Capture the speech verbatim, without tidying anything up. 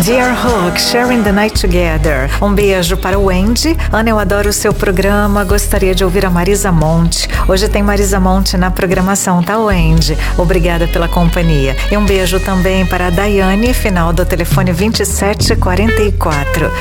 Dear Hook, Sharing the Night Together. Um beijo para o Wendy. Ana, eu adoro o seu programa, gostaria de ouvir a Marisa Monte. Hoje tem Marisa Monte na programação, tá, Wendy? Obrigada pela companhia. E um beijo também para a Daiane, final do telefone vinte e sete quarenta e quatro.